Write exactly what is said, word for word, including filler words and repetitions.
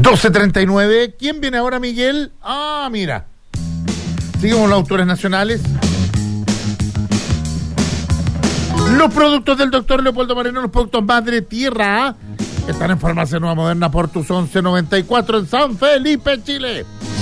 doce treinta y nueve. ¿Quién viene ahora, Miguel? Ah, mira. Seguimos los autores nacionales. Los productos del doctor Leopoldo Moreno, los productos Madre Tierra, están en Farmacia Nueva Moderna Portus once noventa y cuatro en San Felipe, Chile.